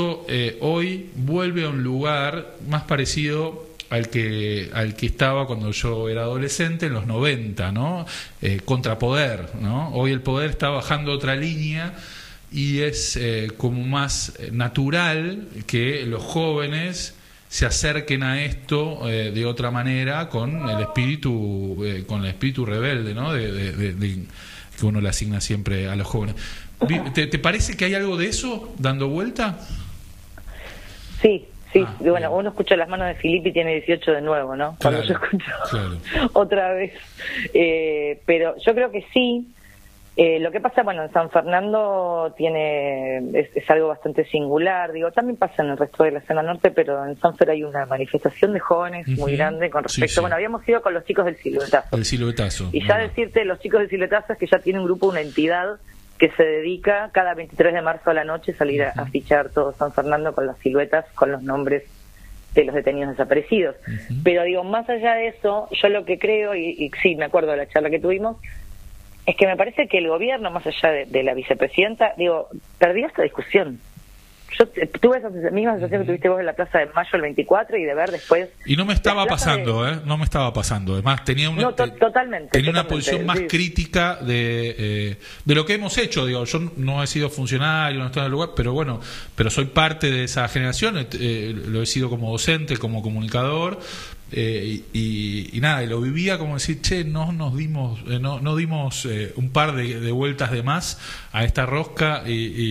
hoy vuelve a un lugar más parecido al que estaba cuando yo era adolescente en los 90, ¿no? Contrapoder, ¿no? Hoy el poder está bajando otra línea y es como más natural que los jóvenes se acerquen a esto de otra manera con el espíritu rebelde, ¿no? Que uno le asigna siempre a los jóvenes. ¿Te parece que hay algo de eso dando vuelta? Sí. Bueno, uno escucha las manos de Filippi y tiene 18 de nuevo, ¿no? Cuando yo escucho otra vez. Pero yo creo que sí. Lo que pasa, bueno, en San Fernando es algo bastante singular. Digo, también pasa en el resto de la zona norte, pero en San Fer hay una manifestación de jóvenes muy grande con respecto... Bueno, habíamos ido con los chicos del Siluetazo. El Siluetazo. Y ya decirte, los chicos del Siluetazo es que ya tienen un grupo, una entidad que se dedica cada 23 de marzo a la noche a salir a fichar todo San Fernando con las siluetas, con los nombres de los detenidos desaparecidos. Pero digo, más allá de eso, yo lo que creo, y sí, me acuerdo de la charla que tuvimos, es que me parece que el gobierno, más allá de la vicepresidenta, digo, perdió esta discusión. Yo tuve esa misma sensación que tuviste vos en la Plaza de Mayo el 24 y de ver después... Y no me estaba pasando, no me estaba pasando. Además, tenía una, tenía una posición más crítica de lo que hemos hecho. Digo, yo no he sido funcionario, no estoy en el lugar, pero bueno, pero soy parte de esa generación, lo he sido como docente, como comunicador, y nada, y lo vivía como decir, che, no dimos un par de vueltas de más a esta rosca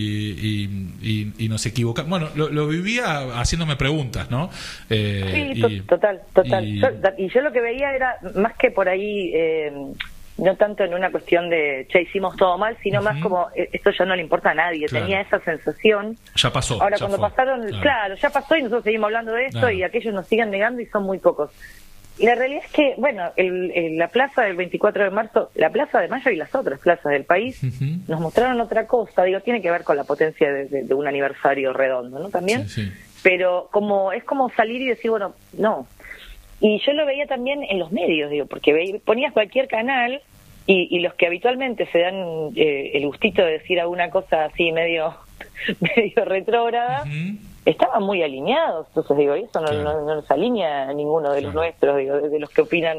y nos equivocamos. Bueno, lo vivía haciéndome preguntas, ¿no? Sí, total. Y yo lo que veía era más que por ahí, no tanto en una cuestión de, che, hicimos todo mal, sino más como, esto ya no le importa a nadie. Tenía esa sensación. Ya pasó. Ahora, cuando pasaron, claro, ya pasó y nosotros seguimos hablando de esto y aquellos nos siguen negando y son muy pocos. Y la realidad es que, bueno, la plaza del 24 de marzo, la plaza de Mayo y las otras plazas del país nos mostraron otra cosa. Digo, tiene que ver con la potencia de un aniversario redondo, ¿no? También. Sí. Pero es como salir y decir, bueno, no. Y yo lo veía también en los medios, digo, porque ponías cualquier canal y los que habitualmente se dan el gustito de decir alguna cosa así medio retrógrada, estaban muy alineados. Entonces digo, eso no nos alinea a ninguno de los nuestros, digo, de los que opinan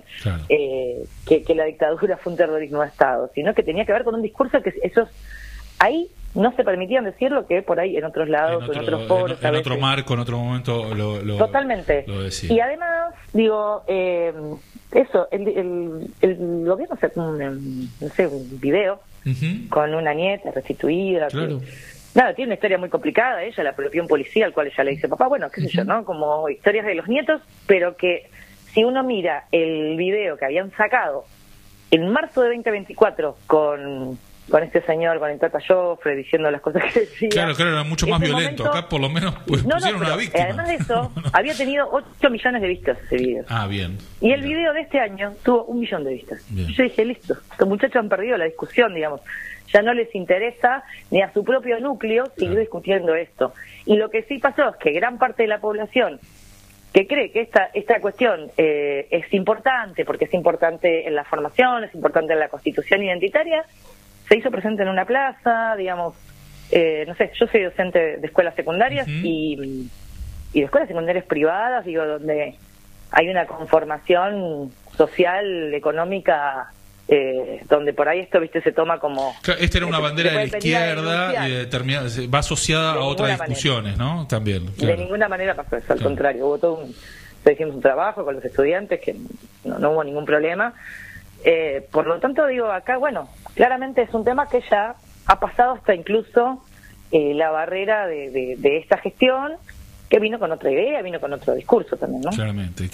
que la dictadura fue un terrorismo de Estado, sino que tenía que ver con un discurso que esos ahí no se permitían decir lo que por ahí en otros lados, en otros foros, en otro marco, en otro momento totalmente lo decía. Y además digo, eso, el gobierno sacó un video con una nieta restituida nada, tiene una historia muy complicada. Ella la apropió un policía al cual ella le dice, papá, bueno, qué sé yo, ¿no? Como historias de los nietos, pero que si uno mira el video que habían sacado en marzo de 2024 con este señor, con el Tata Joffre, diciendo las cosas que decía. Claro, era mucho más violento. Acá por lo menos pusieron una víctima. Además de eso, había tenido 8 millones de vistas ese video. Ah, bien. Y el video de este año tuvo 1 millón de vistas. Bien. Yo dije, listo, estos muchachos han perdido la discusión, digamos. Ya no les interesa ni a su propio núcleo seguir discutiendo esto. Y lo que sí pasó es que gran parte de la población que cree que esta cuestión es importante, porque es importante en la formación, es importante en la constitución identitaria, se hizo presente en una plaza, digamos, no sé, yo soy docente de escuelas secundarias y de escuelas secundarias privadas, digo, donde hay una conformación social, económica, donde por ahí esto, viste, se toma como... Esta era una bandera de la izquierda y va asociada a otras discusiones, ¿no? También. Claro. De ninguna manera pasó eso, al contrario, hubo hicimos un trabajo con los estudiantes que no hubo ningún problema. Por lo tanto, digo, acá, bueno, claramente es un tema que ya ha pasado hasta incluso la barrera de esta gestión, que vino con otra idea, vino con otro discurso también, ¿no? Claramente.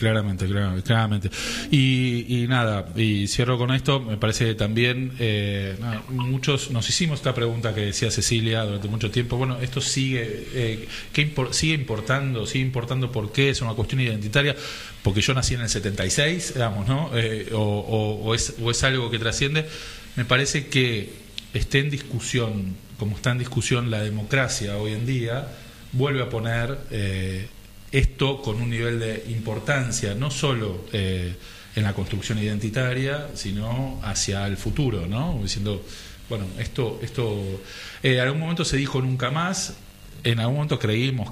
Y nada, y cierro con esto, me parece que también muchos nos hicimos esta pregunta que decía Cecilia durante mucho tiempo. Bueno, esto sigue importando, ¿por qué? Es una cuestión identitaria, porque yo nací en el 76, digamos, ¿no? O es algo que trasciende. Me parece que esté en discusión, como está en discusión la democracia hoy en día, vuelve a poner esto con un nivel de importancia, no solo en la construcción identitaria, sino hacia el futuro, ¿no? Diciendo, bueno, esto en algún momento se dijo nunca más, en algún momento creímos